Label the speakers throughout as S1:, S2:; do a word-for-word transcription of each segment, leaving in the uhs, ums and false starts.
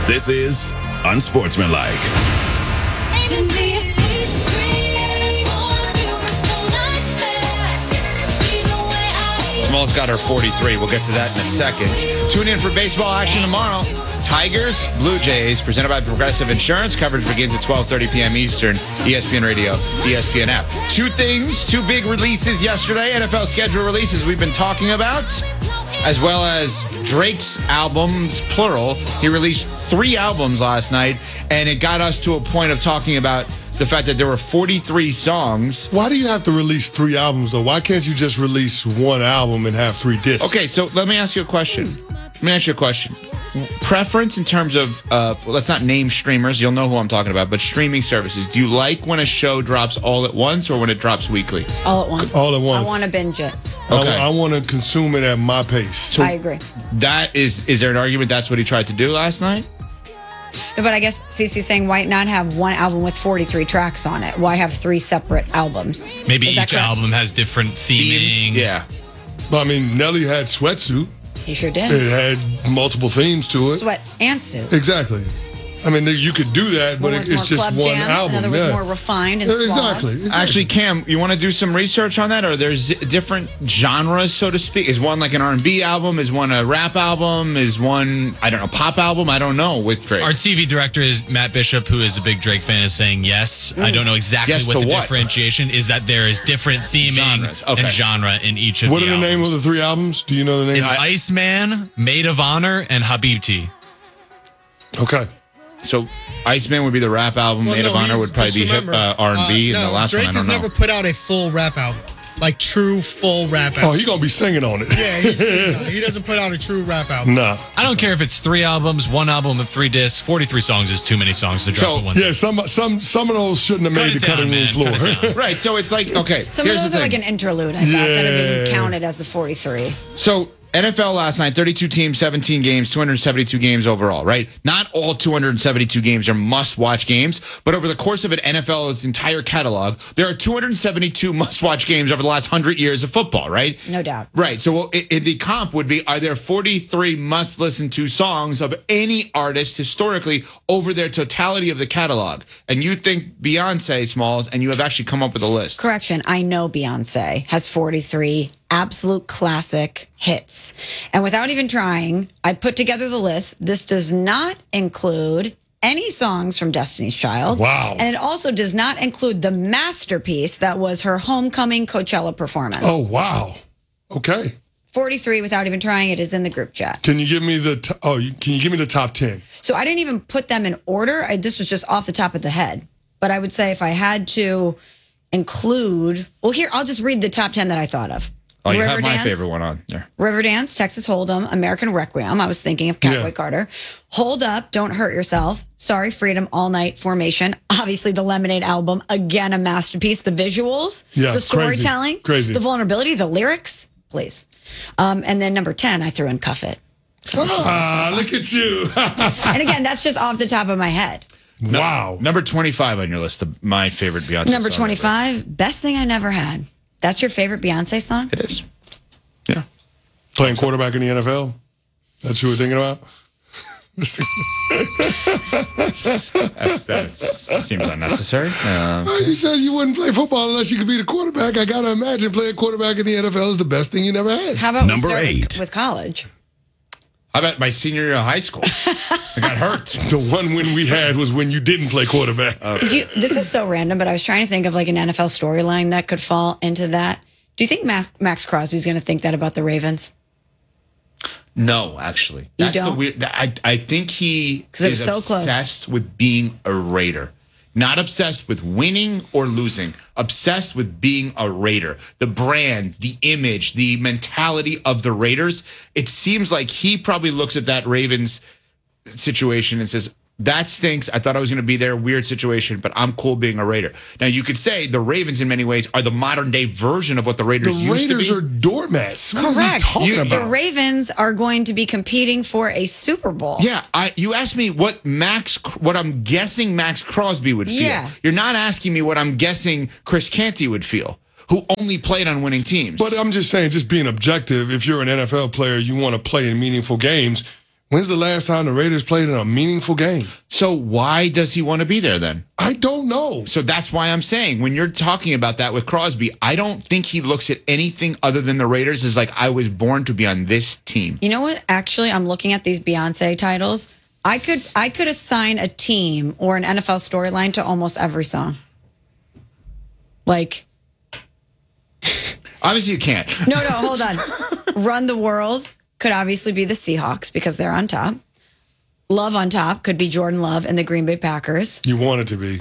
S1: This is Unsportsmanlike.
S2: Smalls got her forty-three. We'll get to that in a second. Tune in for baseball action tomorrow. Tigers, Blue Jays, presented by Progressive Insurance. Coverage begins at twelve thirty p.m. Eastern. E S P N Radio, E S P N app. Two things, two big releases yesterday. N F L schedule releases we've been talking about, as well as Drake's albums, plural. He released three albums last night, and it got us to a point of talking about the fact that there were forty-three songs.
S3: Why do you have to release three albums, though? Why can't you just release one album and have three discs?
S2: Okay, so let me ask you a question. Let me ask you a question. Preference in terms of, uh, well, let's not name streamers. You'll know who I'm talking about, but streaming services. Do you like when a show drops all at once or when it drops weekly?
S4: All at once.
S3: All at once.
S4: I want to binge it.
S2: Okay.
S3: I, I want to consume it at my pace.
S2: So
S4: I agree.
S2: That is, is there an argument that's what he tried to do last night?
S4: No, but I guess Cece's saying, why not have one album with forty-three tracks on it? Why have three separate albums?
S5: Maybe
S4: Is that
S5: each
S4: correct?
S5: album has different theming.
S2: Themes? Yeah.
S3: I mean, Nelly had Sweatsuit.
S4: He sure did.
S3: It had multiple themes to it.
S4: Sweat and suit.
S3: Exactly. I mean, you could do that, but
S4: One
S3: it,
S4: was
S3: it's
S4: more
S3: just
S4: club
S3: one
S4: jams,
S3: album.
S4: another was
S3: yeah.
S4: more refined and
S3: Yeah,
S4: suave.
S3: exactly, exactly.
S2: Actually, Cam, you want to do some research on that? Are there z- different genres, so to speak? Is one like an R and B album? Is one a rap album? Is one, I don't know, pop album? I don't know with Drake.
S5: Our T V director is Matt Bishop, who is a big Drake fan, is saying yes. I don't know exactly
S2: Yes
S5: what
S2: to
S5: the
S2: what?
S5: differentiation is. That there is different theming
S2: Genres, okay.
S5: and genre in each of
S3: What
S5: the
S3: are the
S5: albums.
S3: name of the three albums? Do you know the name?
S5: It's Iceman, Maid of Honor, and Habibti.
S3: Okay.
S2: So Iceman would be the rap album.
S6: Well,
S2: Maid
S6: no,
S2: of Honor
S6: he's-
S2: would probably
S6: just
S2: be hip,
S6: remember,
S2: uh, R and B,
S6: uh,
S2: and
S6: no,
S2: the last
S6: Drake
S2: one, I don't
S6: has
S2: know.
S6: never put out a full rap album, like true full rap album.
S3: Oh, he gonna be singing on it.
S6: yeah, he's singing on it. He doesn't put out a true rap album.
S3: Nah.
S5: I don't care if it's three albums, one album with three discs. forty-three songs is too many songs to drop
S2: So,
S5: at once.
S3: Yeah, some some some of those shouldn't have
S5: Cut
S3: made
S5: it
S3: the
S5: down,
S3: cutting room
S5: man.
S3: floor.
S5: Cut it down.
S2: Right, so it's like, okay,
S4: Some
S2: here's
S4: of those
S2: the
S4: are
S2: thing.
S4: like an interlude, I thought, that are being
S3: Yeah.
S4: counted as the forty-three.
S2: So N F L last night, thirty-two teams, seventeen games, two hundred seventy-two games overall, right? Not all two hundred seventy-two games are must-watch games, but over the course of an N F L's entire catalog, there are two hundred seventy-two must-watch games over the last one hundred years of football, right?
S4: No doubt.
S2: Right. So well, it, it, the comp would be, are there forty-three must-listen-to songs of any artist historically over their totality of the catalog? And you think Beyonce, Smalls, and you have actually come up with a list.
S4: Correction, I know Beyonce has forty-three absolute classic hits. And without even trying, I put together the list. This does not include any songs from Destiny's Child.
S3: Wow.
S4: And it also does not include the masterpiece that was her homecoming Coachella performance.
S3: Oh, wow. Okay.
S4: forty-three without even trying. It is in the group chat.
S3: Can you give me the t- oh? You, can you give me the top ten?
S4: So I didn't even put them in order. I, this was just off the top of the head. But I would say if I had to include, well, here, I'll just read the top ten that I thought of.
S2: Oh, you have my
S4: Riverdance.
S2: favorite one on there.
S4: Riverdance, Texas Hold'em, American Requiem. I was thinking of Cowboy
S3: Yeah.
S4: Carter. Hold Up, Don't Hurt Yourself. Sorry, Freedom, All Night, Formation. Obviously, the Lemonade album, again, a masterpiece. The visuals,
S3: Yeah,
S4: the
S3: crazy.
S4: storytelling,
S3: Crazy.
S4: the vulnerability, the lyrics, please. Um, and then number ten, I threw in Cuff It.
S3: Ah, look at you!
S4: And again, that's just off the top of my head.
S3: Wow.
S2: Number twenty-five on your list of my favorite Beyonce
S4: Number
S2: song
S4: twenty-five, Best Thing I Never Had. That's your favorite Beyonce song?
S2: ever. It is. Yeah.
S3: Playing quarterback in the N F L. That's who we're thinking about.
S2: That's, that seems unnecessary. Uh,
S3: You said you wouldn't play football unless you could be the quarterback. I gotta imagine playing quarterback in the N F L is the best thing you never had.
S4: How about
S1: Number
S4: we start
S1: eight.
S4: With, with college?
S2: how about my senior year of high school? I got hurt.
S3: The one win we had was when you didn't play quarterback.
S4: You, this is so random, but I was trying to think of like an N F L storyline that could fall into that. Do you think Max, Max Crosby's going to think that about the Ravens?
S2: No, actually.
S4: You
S2: That's the
S4: don't?
S2: weird. I, I think he
S4: 'Cause it
S2: is
S4: was so close.
S2: obsessed with being a Raider. Not obsessed with winning or losing. Obsessed with being a Raider. The brand, the image, the mentality of the Raiders. It seems like he probably looks at that Ravens situation and says, that stinks. I thought I was going to be there. Weird situation, but I'm cool being a Raider. Now, you could say the Ravens, in many ways, are the modern day version of what the
S3: The
S2: Raiders used
S3: Raiders
S2: to be.
S3: are doormats. What is he
S4: Correct.
S3: talking
S2: You-
S3: about?
S4: The Ravens are going to be competing for a Super Bowl.
S2: Yeah, I, you asked me what Max, what I'm guessing Max Crosby would feel.
S4: Yeah.
S2: You're not asking me what I'm guessing Chris Canty would feel, who only played on winning teams.
S3: But I'm just saying, just being objective, if you're an N F L player, you want to play in meaningful games. When's the last time the Raiders played in a meaningful game?
S2: So why does he want to be there then?
S3: I don't know.
S2: So that's why I'm saying when you're talking about that with Crosby, I don't think he looks at anything other than the Raiders as like, I was born to be on this team.
S4: You know what? Actually, I'm looking at these Beyonce titles. I could I could assign a team or an N F L storyline to almost every song. Like,
S2: obviously you can't.
S4: No, no, hold on. Run the World could obviously be the Seahawks because they're on top. Love on Top could be Jordan Love and the Green Bay Packers.
S3: You want it to be.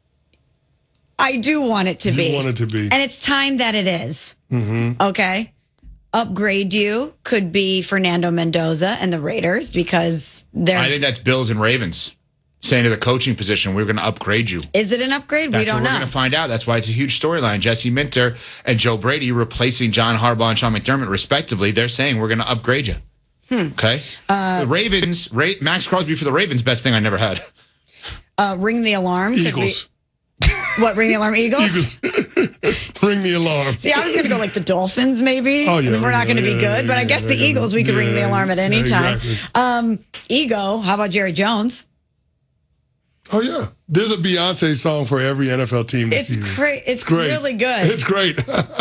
S4: I do want it to
S3: you
S4: be.
S3: You want it to be.
S4: And it's time that it is.
S3: Mm-hmm.
S4: Okay. Upgrade You could be Fernando Mendoza and the Raiders because they're...
S2: I think that's Bills and Ravens saying to the coaching position, we're going to upgrade you.
S4: Is it an upgrade?
S2: That's
S4: we don't
S2: what
S4: know.
S2: We're going to find out. That's why it's a huge storyline. Jesse Minter and Joe Brady replacing John Harbaugh and Sean McDermott, respectively. They're saying we're going to upgrade you.
S4: Hmm.
S2: Okay? Uh, the Ravens, Ra- Max Crosby for the Ravens, best thing I never had.
S4: Uh, ring the alarm.
S3: Eagles.
S4: Could be, what, ring the alarm? Eagles?
S3: Eagles. Ring the alarm.
S4: See, I was going to go like the Dolphins, maybe.
S3: Oh, yeah.
S4: We're not going to
S3: yeah,
S4: be good,
S3: yeah,
S4: but I
S3: yeah,
S4: guess the
S3: yeah,
S4: Eagles, we could
S3: yeah,
S4: ring the alarm at any
S3: yeah,
S4: time.
S3: exactly.
S4: Um, Ego, how about Jerry Jones?
S3: Oh, yeah. There's a Beyonce song for every N F L team this
S4: It's
S3: season.
S4: great. It's,
S3: It's great.
S4: really good.
S3: It's great.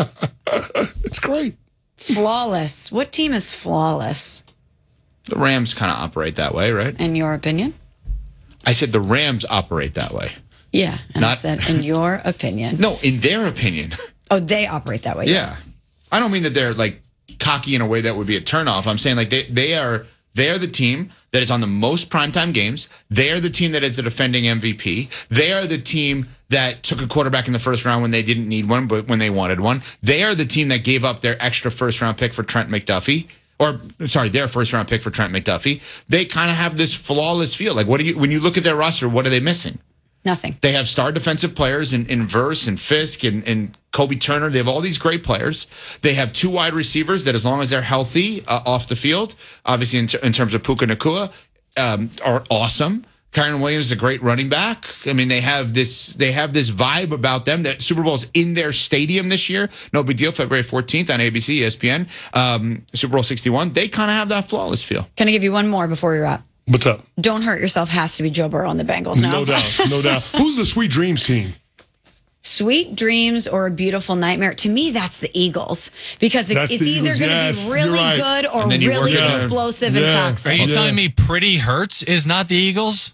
S3: It's great.
S4: Flawless. What team is flawless,
S2: The Rams kind of operate that way, right?
S4: in your opinion?
S2: I said the Rams operate that way.
S4: Yeah. And I
S2: Not-
S4: said, in your opinion.
S2: No, in their opinion.
S4: Oh, they operate that way,
S2: Yeah.
S4: yes.
S2: I don't mean that they're like cocky in a way that would be a turnoff. I'm saying like they, they are they are the team that is on the most primetime games. They are the team that is the defending M V P. They are the team that took a quarterback in the first round when they didn't need one, but when they wanted one. They are the team that gave up their extra first round pick for Trent McDuffie. Or sorry, their first round pick for Trent McDuffie. They kind of have this flawless feel. Like what do you when you look at their roster, what are they missing?
S4: Nothing.
S2: They have star defensive players in, in Verse and Fisk and, and Kobe Turner. They have all these great players. They have two wide receivers that, as long as they're healthy uh, off the field, obviously in, ter- in terms of Puka Nacua, um, are awesome. Kyron Williams is a great running back. I mean, they have this they have this vibe about them that Super Bowl is in their stadium this year. No big deal. February fourteenth on A B C, E S P N. Um, Super Bowl sixty-one. They kind of have that flawless feel.
S4: Can I give you one more before we wrap?
S3: What's up?
S4: Don't Hurt Yourself has to be Joe Burrow on the Bengals now.
S3: No doubt. No doubt. Who's the Sweet Dreams team?
S4: Sweet Dreams or A Beautiful Nightmare. To me, that's the Eagles because it,
S3: That's
S4: it's
S3: the
S4: either
S3: Eagles,
S4: going to
S3: yes,
S4: be really
S3: you're right.
S4: good or
S2: And then you
S4: really
S2: work it out.
S4: explosive and
S3: Yeah.
S4: toxic.
S5: Are you
S3: Yeah.
S5: telling me Pretty Hurts is not the Eagles?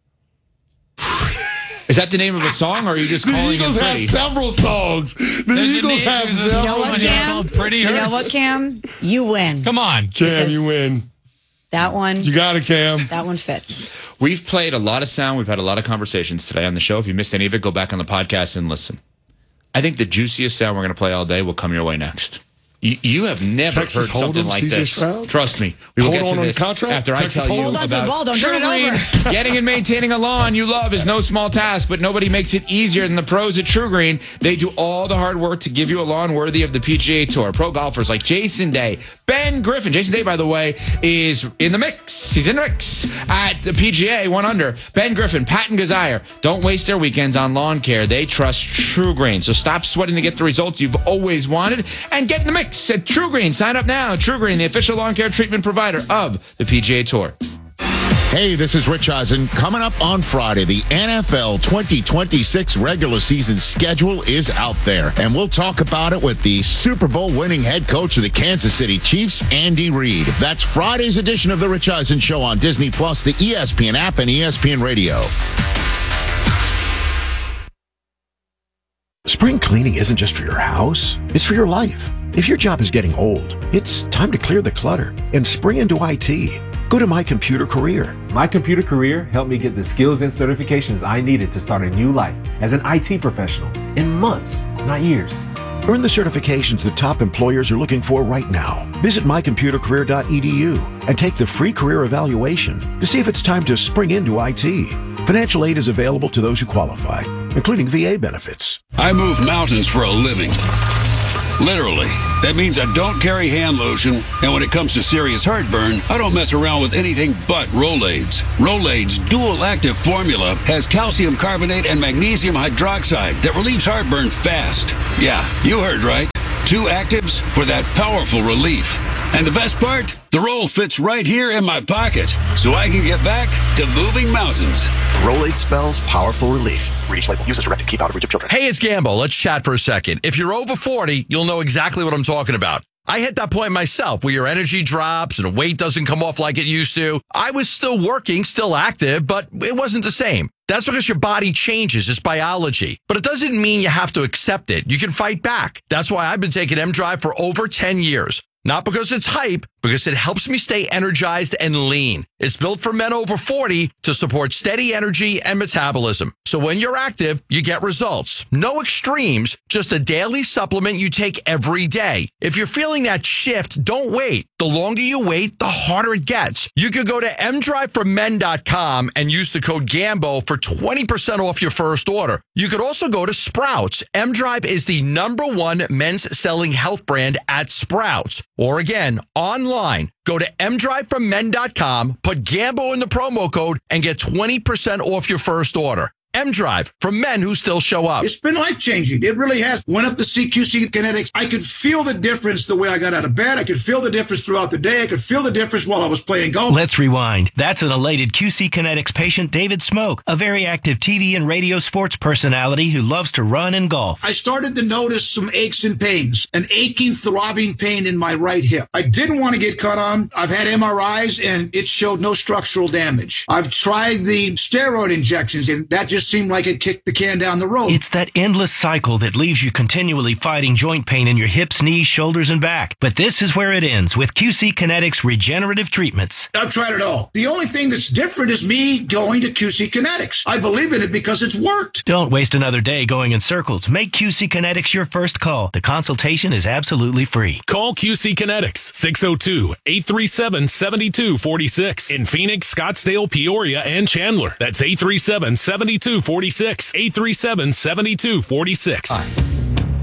S2: Is that the name of a song, or are you just
S3: The
S2: calling
S3: Eagles
S2: it
S3: have
S2: pretty?
S3: several songs. The
S5: There's a
S3: Eagles
S5: name-
S3: have
S5: there's a
S3: several.
S4: You know what,
S5: Someone
S4: Cam?
S5: called Pretty
S4: You know
S5: Hurts.
S4: what, Cam? You win.
S5: Come on.
S3: Cam, you win.
S4: That one.
S3: You got it, Cam.
S4: That one fits.
S2: We've played a lot of sound. We've had a lot of conversations today on the show. If you missed any of it, go back on the podcast and listen. I think the juiciest sound we're going to play all day will come your way next. You, you have never
S3: Texas
S2: heard something
S3: Hold'em,
S2: like
S3: C J
S2: this.
S3: Stroud?
S2: Trust me. We will
S3: Hold
S2: get
S3: on
S2: to
S3: on
S2: this
S3: the contract?
S2: after
S3: Texas
S2: I tell you
S4: Hold on to the
S2: about
S4: ball. Don't turn it
S2: True Green.
S4: over.
S2: Getting and maintaining a lawn you love is no small task, but nobody makes it easier than the pros at True Green. They do all the hard work to give you a lawn worthy of the P G A Tour. Pro golfers like Jason Day, Ben Griffin. Jason Day, by the way, is in the mix. He's in the mix at the P G A, one under. Ben Griffin, Patton Gazire. Don't waste their weekends on lawn care. They trust True Green. So stop sweating to get the results you've always wanted and get in the mix at True Green. Sign up now. True Green, the official lawn care treatment provider of the P G A Tour.
S7: Hey, this is Rich Eisen. Coming up on Friday, the N F L twenty twenty-six regular season schedule is out there, and we'll talk about it with the Super Bowl winning head coach of the Kansas City Chiefs, Andy Reid. That's Friday's edition of the Rich Eisen Show on Disney Plus, the E S P N app, and E S P N Radio.
S8: Spring cleaning isn't just for your house, it's for your life. If your job is getting old, it's time to clear the clutter and spring into I T. Go to My Computer Career.
S9: My Computer Career helped me get the skills and certifications I needed to start a new life as an I T professional in months, not years.
S8: Earn the certifications that top employers are looking for right now. Visit my computer career dot e d u and take the free career evaluation to see if it's time to spring into I T. Financial aid is available to those who qualify, including V A benefits.
S10: I move mountains for a living. Literally. That means I don't carry hand lotion, and when it comes to serious heartburn, I don't mess around with anything but Rolaids. Rolaids' dual-active formula has calcium carbonate and magnesium hydroxide that relieves heartburn fast. Yeah, you heard right. Two actives for that powerful relief. And the best part? The roll fits right here in my pocket, so I can get back to moving mountains.
S11: Rolade spells powerful relief. Read each label. Use as directed. Keep out of reach of children.
S12: Hey, it's Gambo. Let's chat for a second. If you're over forty, you'll know exactly what I'm talking about. I hit that point myself where your energy drops and weight doesn't come off like it used to. I was still working, still active, but it wasn't the same. That's because your body changes. It's biology. But it doesn't mean you have to accept it. You can fight back. That's why I've been taking M-Drive for over ten years. Not because it's hype, because it helps me stay energized and lean. It's built for men over forty to support steady energy and metabolism. So when you're active, you get results. No extremes, just a daily supplement you take every day. If you're feeling that shift, don't wait. The longer you wait, the harder it gets. You could go to m drive for men dot com and use the code GAMBO for twenty percent off your first order. You could also go to Sprouts. M-Drive is the number one men's selling health brand at Sprouts. Or again, online, go to m drive for men dot com, put GAMBO in the promo code, and get twenty percent off your first order. M-Drive, for men who still show up.
S13: It's been life-changing. It really has. Went up to see Q C Kinetics. I could feel the difference the way I got out of bed. I could feel the difference throughout the day. I could feel the difference while I was playing golf.
S14: Let's rewind. That's an elated Q C Kinetics patient, David Smoke, a very active T V and radio sports personality who loves to run and golf.
S13: I started to notice some aches and pains, an aching, throbbing pain in my right hip. I didn't want to get cut on. I've had M R Is, and it showed no structural damage. I've tried the steroid injections, and that just seemed like it kicked the can down the road.
S14: It's that endless cycle that leaves you continually fighting joint pain in your hips, knees, shoulders, and back. But this is where it ends with Q C Kinetics regenerative treatments.
S13: I've tried it all. The only thing that's different is me going to Q C Kinetics. I believe in it because it's worked.
S14: Don't waste another day going in circles. Make Q C Kinetics your first call. The consultation is absolutely free.
S15: Call Q C Kinetics, six oh two, eight three seven, seven two four six in Phoenix, Scottsdale, Peoria, and Chandler. That's eight three seven, seven two four six, eight three seven, seven two four six.
S16: Hi,